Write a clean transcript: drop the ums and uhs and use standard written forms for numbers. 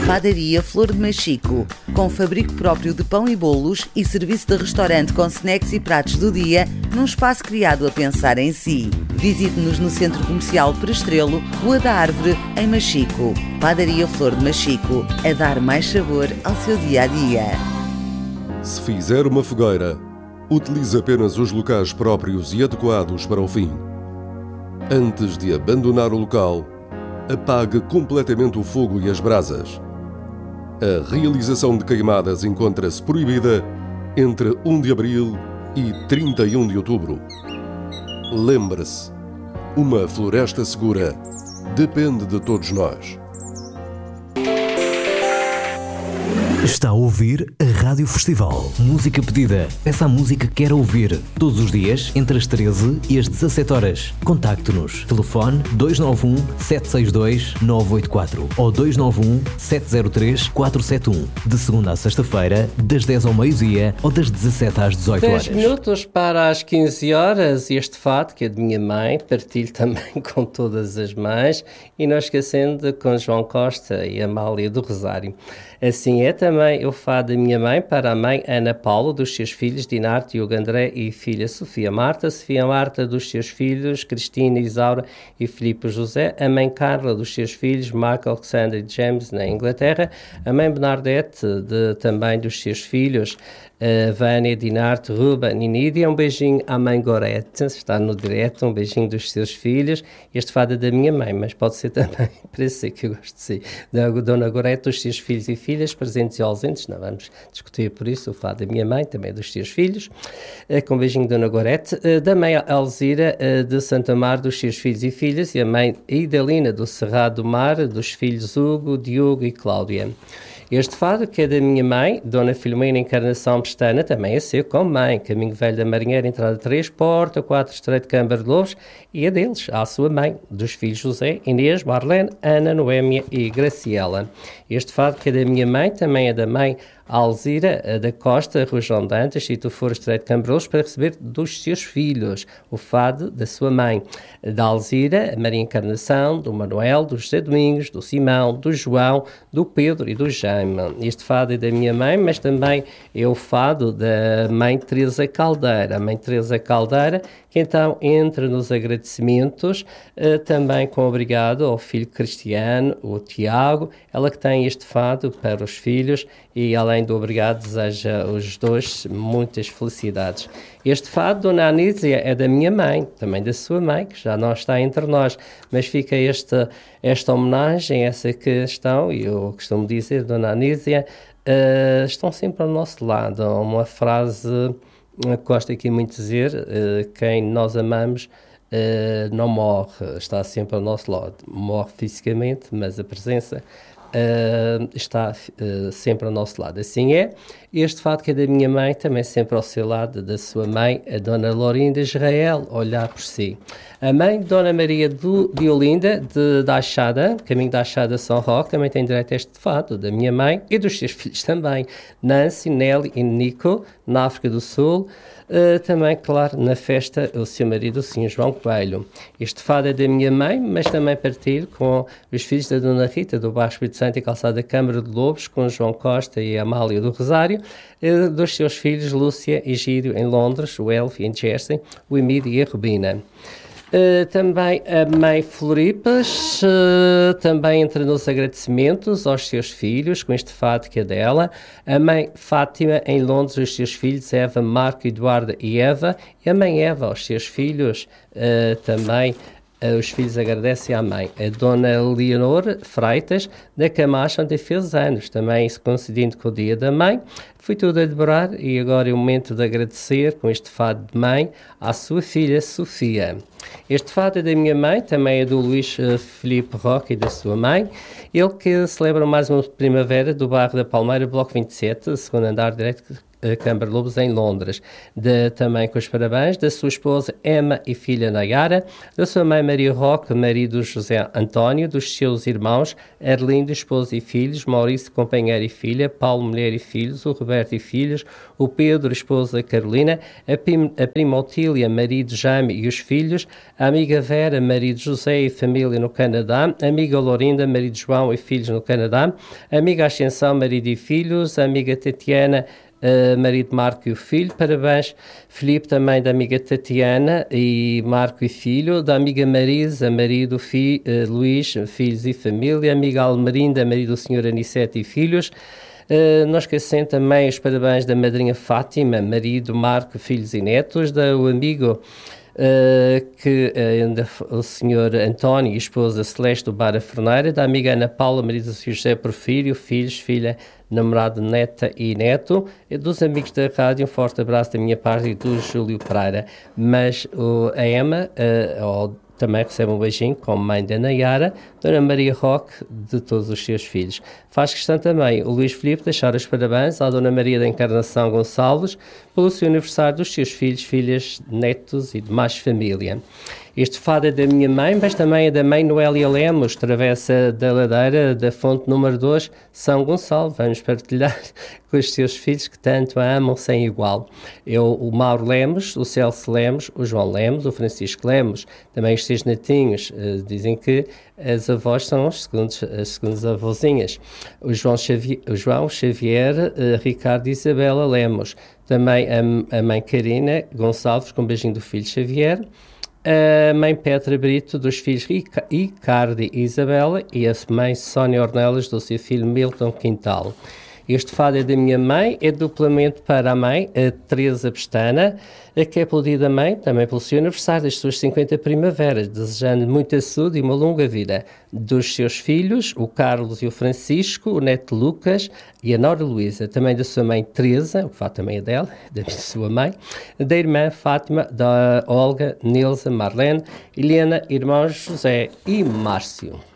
Padaria Flor de Machico, com fabrico próprio de pão e bolos e serviço de restaurante com snacks e pratos do dia, num espaço criado a pensar em si. Visite-nos no Centro Comercial Perestrelo, Rua da Árvore, em Machico. Padaria Flor de Machico, a dar mais sabor ao seu dia-a-dia. Se fizer uma fogueira, utilize apenas os locais próprios e adequados para o fim. Antes de abandonar o local, apague completamente o fogo e as brasas. A realização de queimadas encontra-se proibida entre 1 de abril e 31 de outubro. Lembre-se, uma floresta segura depende de todos nós. Está a ouvir a Rádio Festival. Música pedida. Peça a música que quer ouvir. Todos os dias, entre as 13 e as 17 horas. Contacte-nos. Telefone 291 762 984 ou 291 703 471. De segunda a sexta-feira, das 10 ao meio-dia ou das 17 às 18 horas. 10 minutos para as 15 horas. Este fado, que é de minha mãe, partilho também com todas as mães. E não esquecendo com João Costa e Amália do Rosário. Assim é também o fado da minha mãe para a mãe Ana Paula, dos seus filhos Dinar, Diogo André e filha Sofia Marta dos seus filhos Cristina, Isaura e Filipe José, a mãe Carla dos seus filhos Mark, Alexander e James na Inglaterra, a mãe Bernadette também dos seus filhos Vânia, Dinarte, Ruben e Nídia. Um beijinho à mãe Gorete, está no direto, um beijinho dos seus filhos. Este fado é da minha mãe, mas pode ser também, parece que eu gosto de ser, da Dona Gorete, dos seus filhos e filhas, presentes e ausentes. Não vamos discutir por isso, o fado da minha mãe, também dos seus filhos, com um beijinho Dona Gorete, da mãe Alzira de Santa Mar, dos seus filhos e filhas, e a mãe Idalina do Cerrado do Mar, dos filhos Hugo, Diogo e Cláudia. Este fado, que é da minha mãe, Dona Filomena Encarnação Pestana, também é seu como mãe, Caminho Velho da Marinheira, entrada 3, Porta 4, Estreito de Câmara de Lobos, e é deles, à sua mãe, dos filhos José, Inês, Marlene, Ana, Noémia e Graciela. Este fado, que é da minha mãe, também é da mãe Alzira da Costa, Rua João Dantas, se tu for Estreito de Cambroulos, para receber dos seus filhos, o fado da sua mãe, da Alzira, Maria Encarnação, do Manuel, do José Domingos, do Simão, do João, do Pedro e do Jaime. Este fado é da minha mãe, mas também é o fado da mãe Teresa Caldeira. A mãe Teresa Caldeira, que então entra nos agradecimentos, também com obrigado ao filho Cristiano, o Tiago, ela que tem este fado para os filhos, e além do obrigado deseja aos dois muitas felicidades. Este fado, Dona Anísia, é da minha mãe, também da sua mãe, que já não está entre nós, mas fica esta homenagem, essa questão, e eu costumo dizer, Dona Anísia, estão sempre ao nosso lado. Uma frase que gosto aqui muito de dizer, quem nós amamos não morre, está sempre ao nosso lado. Morre fisicamente, mas a presença está sempre ao nosso lado. Assim é. Este fado, que é da minha mãe, também sempre ao seu lado, da sua mãe, a Dona Lourinda Israel, olhar por si. A mãe, Dona Maria de Olinda, da Achada, caminho da Achada São Roque, também tem direito a este fado, da minha mãe e dos seus filhos também, Nancy, Nelly e Nico, na África do Sul. Também, claro, na festa, o seu marido, o Sr. João Coelho. Este fado é da minha mãe, mas também partilho com os filhos da Dona Rita, do Baixo Espírito Santo e Calçada da Câmara de Lobos, com João Costa e a Amália do Rosário, dos seus filhos, Lúcia e Gírio, em Londres, o Elfie em Jersey, o Emílio e a Rubina. Também a mãe Floripes também entra nos agradecimentos aos seus filhos, com este fado que é dela. A mãe Fátima, em Londres, os seus filhos, Eva, Marco, Eduardo e Eva. E a mãe Eva, aos seus filhos, também os filhos agradecem à mãe. A Dona Leonor Freitas, da Camacha, onde fez anos, também se coincidindo com o dia da mãe. Foi tudo a demorar e agora é o momento de agradecer, com este fado de mãe, à sua filha Sofia. Este fado é da minha mãe, também é do Luís Filipe Roque e da sua mãe. Ele que celebra mais uma primavera do bairro da Palmeira, Bloco 27, segundo andar direto, Câmara de Lobos, em Londres. Também com os parabéns da sua esposa Emma e filha Nayara, da sua mãe Maria Roque, marido José António, dos seus irmãos Arlindo, esposa e filhos, Maurício, companheiro e filha, Paulo, mulher e filhos, o Alberto e filhos, o Pedro, esposa Carolina, a prima Otília, marido Jaime e os filhos, a amiga Vera, marido José e família no Canadá, a amiga Lorinda, marido João e filhos no Canadá, a amiga Ascensão, marido e filhos, a amiga Tatiana, marido Marco e o filho. Parabéns, Filipe, também da amiga Tatiana e Marco e filho, da amiga Marisa, marido Luís, filhos e família, amiga Almerinda, marido do senhor Anicete e filhos. Não esquecendo também os parabéns da madrinha Fátima, marido Marco, filhos e netos, do amigo o senhor António e esposa Celeste do Bar a Forneira, da amiga Ana Paula, marido do senhor José Porfírio, filhos, filha, namorado, neta e neto, e dos amigos da rádio, um forte abraço da minha parte e do Júlio Pereira. Mas a Emma também recebe um beijinho, como mãe da Nayara, Dona Maria Roque, de todos os seus filhos. Faz questão também o Luís Filipe deixar os parabéns à Dona Maria da Encarnação Gonçalves pelo seu aniversário dos seus filhos, filhas, netos e demais família. Este fado é da minha mãe, mas também é da mãe Noélia Lemos, travessa da ladeira da fonte número 2, São Gonçalo. Vamos partilhar com os seus filhos que tanto a amam sem igual. O Mauro Lemos, o Celso Lemos, o João Lemos, o Francisco Lemos, também os seus netinhos. Dizem que as avós são as segundas avózinhas. O João Xavier, Ricardo e Isabela Lemos. Também a mãe Karina Gonçalves, com um beijinho do filho Xavier. A mãe Petra Brito, dos filhos Ricardo e Isabela, e a mãe Sónia Ornelas, do seu filho Milton Quintal. Este fado é da minha mãe, é duplamente para a mãe, a Teresa Pestana, que é pelo dia da mãe, também pelo seu aniversário, das suas 50 primaveras, desejando muita saúde e uma longa vida. Dos seus filhos, o Carlos e o Francisco, o neto Lucas e a nora Luísa, também da sua mãe Teresa, o fato também é dela, da sua mãe, da irmã Fátima, da Olga, Nilza, Marlene, Helena, irmãos José e Márcio.